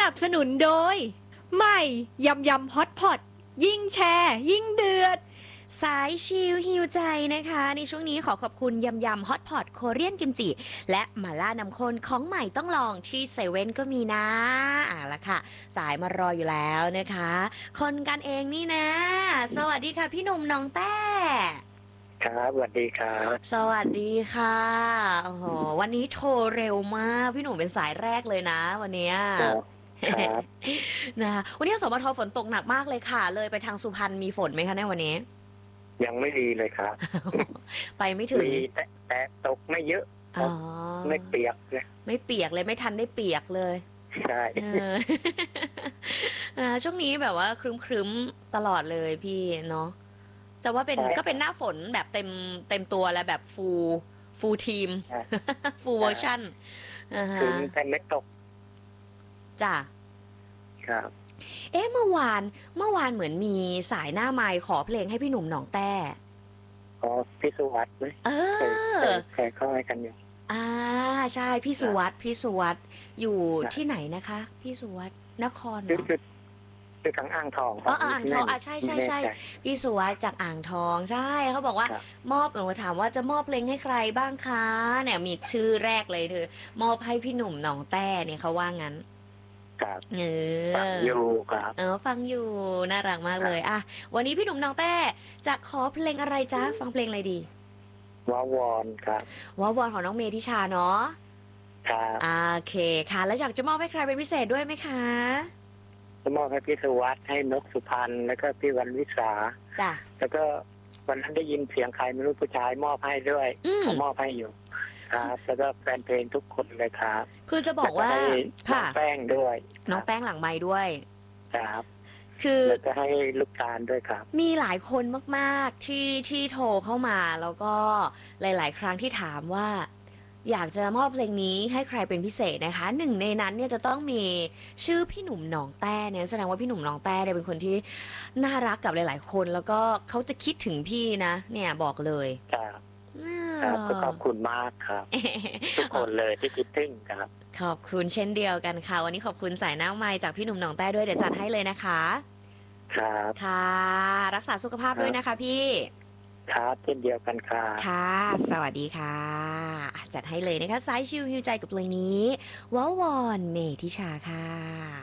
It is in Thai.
นับสนุนโดยใหม่ยำยำฮอตพอตยิ่งแชร์ยิ่งเดือดสายชิลฮิวใจนะคะในช่วงนี้ขอขอบคุณยำยำฮอตพอตโคเรียนกิมจิและหม่าล่าน้ำข้นของใหม่ต้องลองที่เซเว่นก็มีนะละค่ะสายมารออยู่แล้วนะคะคนกันเองนี่นะ สวัสดีค่ะพี่หนุ่มน้องแต้ครับสวัสดีครับสวัสดีค่ะโอ้โหวันนี้โทรเร็วมากพี่หนุ่มเป็นสายแรกเลยนะวันเนี้ยครับนะคะวันนี้สมทฝนตกหนักมากเลยค่ะเลยไปทางสุพรรณมีฝนไหมคะในวันนี้ยังไม่ดีเลยครับไปไม่ถึงมีแต่ตกไม่เยอะอ๋อไม่เปียกเลยไม่เปียกเลยไม่ทันได้เปียกเลยใช่ช่วงนี้แบบว่าครึ้มตลอดเลยพี่เนาะจะว่าเป็นก็เป็นหน้าฝนแบบเต็มตัวแล้วแบบฟูลทีมฟูลเวอร์ชันถึงแต่ไม่ตกจ้ะครับเมื่อวานเหมือนมีสายหน้าไมค์ขอเพลงให้พี่หนุ่มหนองแต้อ๋อพี่สุวัสดิ์ไหมเคยเข้าให้กันอยู่ใช่พี่สุวัสดิ์อยู่ที่ไหนนะคะพี่สุวัสดิ์นครเหรอคือทางอ่างทองอ่างทองใช่พี่สุวัสดิ์จากอ่างทองใช่เขาบอกว่ามอบหนูถามว่าจะมอบเพลงให้ใครบ้างคะเนี่ยมีชื่อแรกเลยเธอมอบให้พี่หนุ่มหนองแต้เนี่ยเขาว่างั้นครับฟังอยู่ครับฟังอยู่น่ารักมากเลยวันนี้พี่หนุ่มน้องแต้จะขอเพลงอะไรจ๊ะฟังเพลงอะไรดีวาวอนครับวาวอนของน้องเมธิชาเนาะครับโอเคค่ะแล้วอยากจะมอบให้ใครเป็นพิเศษด้วยไหมคะจะมอบให้พี่สุวัสดิ์ให้นกสุพรรณแล้วก็พี่วันวิสาจ้ะแล้วก็วันนั้นได้ยินเสียงใครไม่รู้ผู้ชายมอบให้ด้วยเขามอบให้อยู่ครับแล้วก็แฟนเพลงทุกคนเลยครับคือจะบอกว่าค่ะแป้งด้วยน้องแป้งหลังไม้ด้วยครับคือแล้วก็ให้ลูกตาลด้วยครับมีหลายคนมากๆที่โทรเข้ามาแล้วก็หลายๆครั้งที่ถามว่าอยากจะมอบเพลงนี้ให้ใครเป็นพิเศษนะคะหนึ่งในนั้นเนี่ยจะต้องมีชื่อพี่หนุ่มหนองแต้เนี่ยแสดงว่าพี่หนุ่มหนองแต้เนี่ยเป็นคนที่น่ารักกับหลายๆคนแล้วก็เขาจะคิดถึงพี่นะเนี่ยบอกเลยครับขอบคุณมากครับทุกคนเลยที่คิดถึงครับขอบคุณเช่นเดียวกันค่ะวันนี้ขอบคุณสายหน้าไมค์จากพี่หนุ่มหนองแต้ด้วยเดี๋ยวจัดให้เลยนะคะครับค่ะรักษาสุขภาพด้วยนะคะพี่ครับเช่นเดียวกันค่ะค่ะสวัสดีค่ะจัดให้เลยนะคะสายชิลฮิวใจกับเพลงนี้ว้าวอนเมธิชาค่ะ